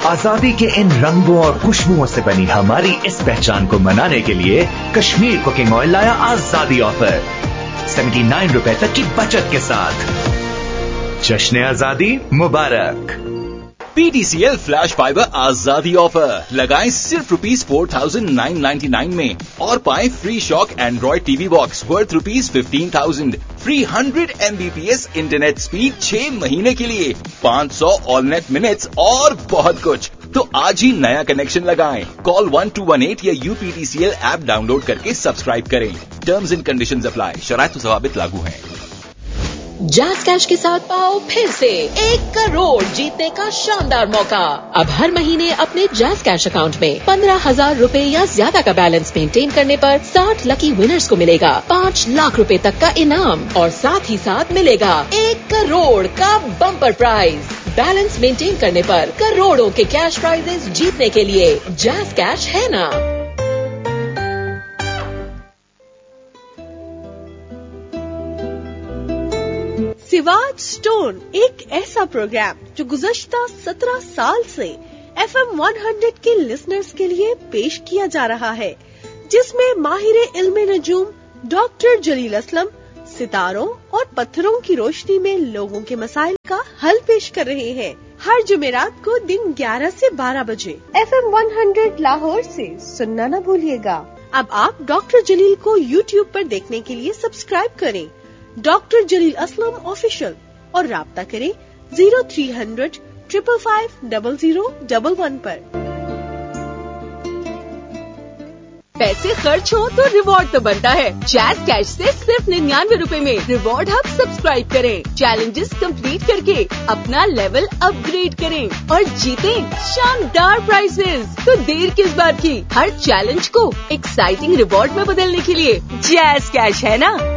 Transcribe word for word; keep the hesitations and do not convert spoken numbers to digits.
आजादी के इन रंगों और खुशबुओं से बनी हमारी इस पहचान को मनाने के लिए कश्मीर कुकिंग ऑयल लाया आजादी ऑफर सेवेंटी नाइन रुपए तक की बचत के साथ। जश्न आजादी मुबारक। पीटीसीएल फ्लैश फाइबर आजादी ऑफर लगाएं सिर्फ rupees four thousand nine ninety nine में और पाएं free shock Android TV box worth rupees fifteen thousand, free hundred Mbps internet speed छह महीने के लिए, पाँच सौ ऑल नेट मिनट्स और बहुत कुछ। तो आज ही नया कनेक्शन लगाएं। Call one two one eight या यूपीटीसीएल ऐप डाउनलोड करके सब्सक्राइब करें। Terms and conditions apply. शराइत ज़वाबित लागू हैं। जैज़ कैश के साथ पाओ फिर से एक करोड़ जीतने का शानदार मौका। अब हर महीने अपने जैज़ कैश अकाउंट में पंद्रह हजार रूपए या ज्यादा का बैलेंस मेंटेन करने पर साठ लकी विनर्स को मिलेगा पाँच लाख रुपए तक का इनाम और साथ ही साथ मिलेगा एक करोड़ का बम्पर प्राइज। बैलेंस मेंटेन करने पर करोड़ों के कैश प्राइजेस जीतने के लिए जैज़ कैश है ना। सिवाज स्टोन एक ऐसा प्रोग्राम जो गुज़श्ता सत्रह साल से एफएम सौ के लिसनर्स के लिए पेश किया जा रहा है, जिसमें माहिर इल्मे नजूम डॉक्टर जलील असलम सितारों और पत्थरों की रोशनी में लोगों के मसाइल का हल पेश कर रहे हैं। हर जुमेरात को दिन ग्यारह से बारह बजे एफएम सौ लाहौर से सुनना न भूलिएगा। अब आप डॉक्टर जलील को यूट्यूब पर देखने के लिए सब्सक्राइब करें डॉक्टर जलील असलम ऑफिशियल और राब्ता करें zero three hundred triple five double zero double one पर। पैसे खर्च हो तो रिवॉर्ड तो बनता है। जैज़ कैश से सिर्फ निन्यानवे रूपए में रिवॉर्ड हब सब्सक्राइब करें, चैलेंजेस कंप्लीट करके अपना लेवल अपग्रेड करें और जीतें शानदार प्राइजेस। तो देर किस बात की, हर चैलेंज को एक्साइटिंग रिवॉर्ड में बदलने के लिए जैज़ कैश है ना।